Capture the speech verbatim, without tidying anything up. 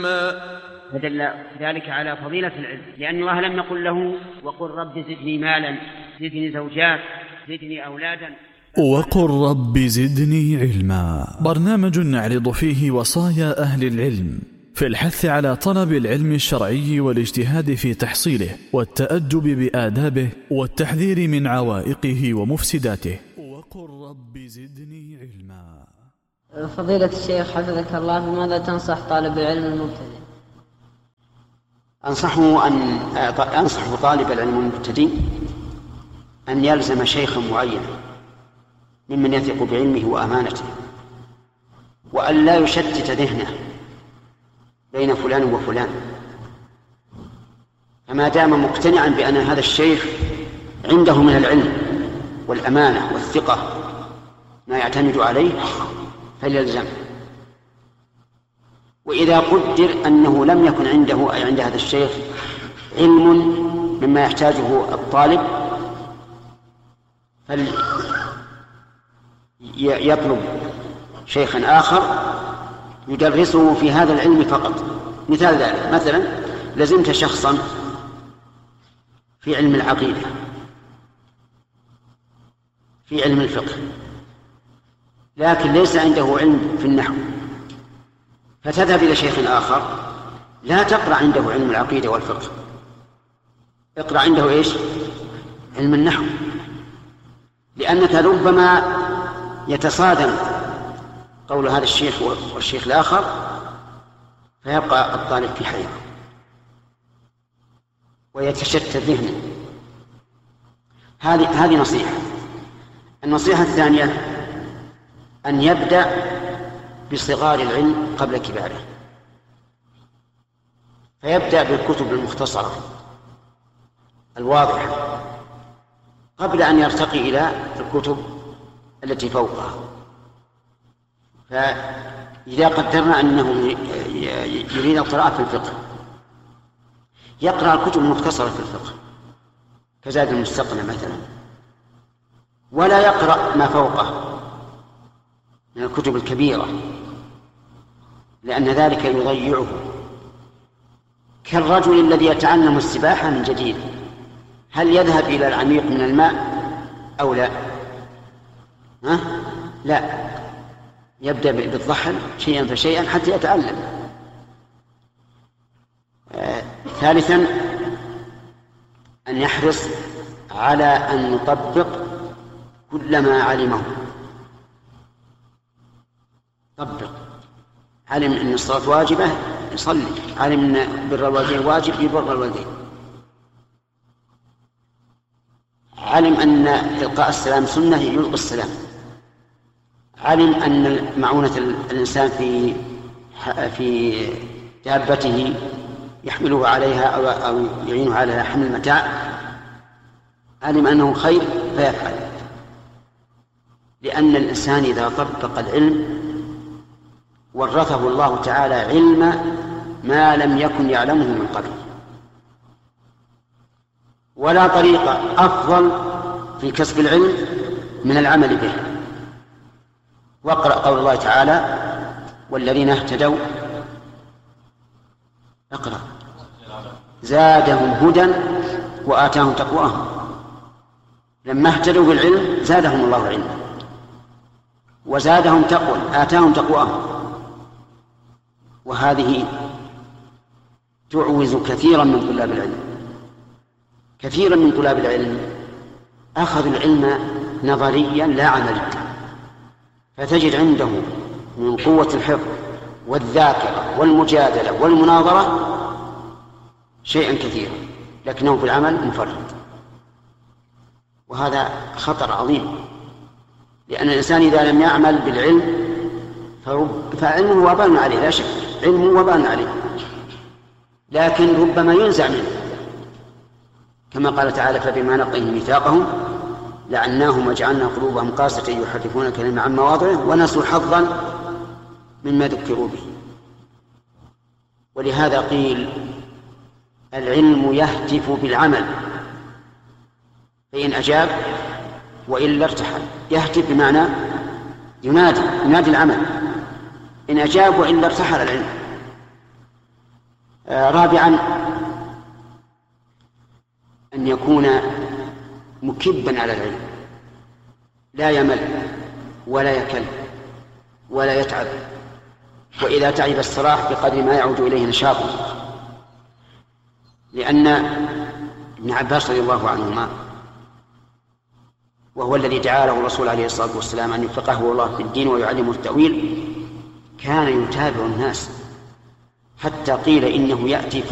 فدل ذلك على فضيلة العلم، لأن الله لم يقل له وقل رب زدني مالا، زدني زوجات، زدني أولادا. وقل رب زدني علما، برنامج نعرض فيه وصايا أهل العلم في الحث على طلب العلم الشرعي والاجتهاد في تحصيله والتأدب بآدابه والتحذير من عوائقه ومفسداته. وقل رب زدني علما. فضيلة الشيخ حفظك الله، بماذا تنصح طالب العلم المبتدئ؟ أنصحه أن أنصح طالب العلم المبتدئ أن يلزم شيخا معينا ممن يثق بعلمه وأمانته، وأن لا يشتت ذهنه بين فلان وفلان، فما دام مقتنعا بأن هذا الشيخ عنده من العلم والأمانة والثقة ما يعتمد عليه فليلزم. وإذا قدر أنه لم يكن عنده أي عند هذا الشيخ علم مما يحتاجه الطالب فليطلب شيخا آخر يدرسه في هذا العلم فقط. مثال ذلك، مثلا لزمت شخصا في علم العقيدة، في علم الفقه، لكن ليس عنده علم في النحو، فتذهب إلى شيخ آخر لا تقرأ عنده علم العقيدة والفقه، اقرأ عنده إيش؟ علم النحو، لأنك ربما يتصادم قول هذا الشيخ والشيخ الآخر فيبقى الطالب في حيرة ويتشتت ذهنه. هذه هذه نصيحة. النصيحة الثانية أن يبدأ بصغار العلم قبل كباره، فيبدأ بالكتب المختصرة الواضحة قبل أن يرتقي إلى الكتب التي فوقها. فإذا قدرنا أنه يريد القراءة في الفقه يقرأ الكتب المختصرة في الفقه كزاد المستقنع مثلا، ولا يقرأ ما فوقه من الكتب الكبيرة، لأن ذلك يضيعه، كالرجل الذي يتعلم السباحة من جديد، هل يذهب إلى العميق من الماء أو لا؟ ها؟ لا، يبدأ بالضحل شيئا فشيئا حتى يتعلم. آه. ثالثا أن يحرص على أن يطبق كل ما علمه. طبق، علم أن الصلاة واجبة يصلي، علم أن بر الوالدين واجب يبر الوالدين، علم أن إلقاء السلام سنة يلقي السلام، علم أن معونة الإنسان في في دابته يحمله عليها أو يعينه على حمل المتاع، علم أنه خير فيفعل، لأن الإنسان إذا طبق العلم ورثه الله تعالى علم ما لم يكن يعلمه من قبل. ولا طريقة أفضل في كسب العلم من العمل به. واقرأ قول الله تعالى والذين اهتدوا اقرأ زادهم هدى وآتاهم تقواهم. لما اهتدوا بالعلم زادهم الله علما وزادهم تقوى، آتاهم تقواهم. وهذه تعوز كثيرا من طلاب العلم. كثيرا من طلاب العلم أخذوا العلم نظريا لا عمليا، فتجد عنده من قوة الحفظ والذاكرة والمجادلة والمناظرة شيئا كثيرا، لكنه في العمل مفرط، وهذا خطر عظيم. لأن الإنسان إذا لم يعمل بالعلم فعلمه وبال عليه، لا شك علمه وبال عليه، لكن ربما ينزع منه، كما قال تعالى فبما نقضهم ميثاقهم لعناهم وجعلنا قلوبهم قاسية يحرفون الكلمة عن مواضعه ونسوا حظا مما ذكروا به. ولهذا قيل العلم يهتف بالعمل، فإن أجاب وإلا ارتحل. يهتف بمعنى ينادي، ينادي العمل، إن أجاب وإلا ارتحل العلم. رابعا أن يكون مكبا على العلم، لا يمل ولا يكل ولا يتعب، وإذا تعب استراح بقدر ما يعود إليه نشاطه، لأن ابن عباس رضي الله عنهما وهو الذي دعا له الرسول عليه الصلاة والسلام أن يفقهه الله في الدين ويعلمه التأويل كان يتابع الناس حتى قيل إنه يأتي